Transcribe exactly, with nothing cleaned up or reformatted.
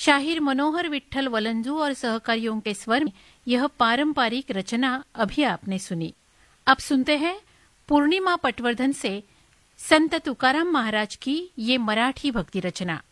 शाहिर मनोहर विठल वलंजू और सहकारियों के स्वर में यह पारंपरिक रचना अभी आपने सुनी। अब सुनते हैं पूर्णिमा पटवर्धन से संत तुकाराम महाराज की ये मराठी भक्ति रचना।